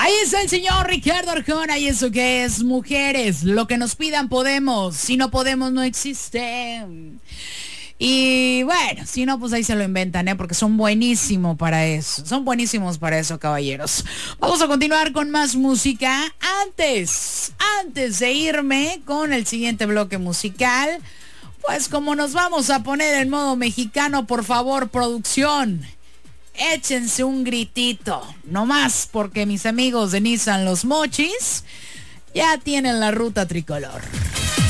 Ahí está el señor Ricardo Arjona y eso que es mujeres. Lo que nos pidan podemos. Si no podemos no existe. Y bueno, si no, pues ahí se lo inventan, porque son buenísimos para eso. Son buenísimos para eso, caballeros. Vamos a continuar con más música. Antes de irme con el siguiente bloque musical, pues como nos vamos a poner en modo mexicano, por favor, producción, échense un gritito. No más porque mis amigos de Nissan Los Mochis ya tienen la ruta tricolor.